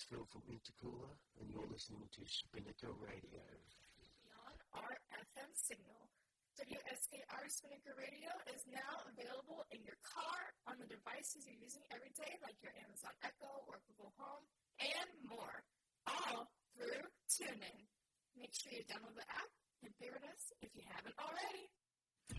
Phil from Intercooler, and you're listening to Spinnaker Radio. Beyond our FM signal, WSKR Spinnaker Radio is now available in your car, on the devices you're using every day, like your Amazon Echo or Google Home, and more, all through TuneIn. Make sure you download the app and favorite us if you haven't already.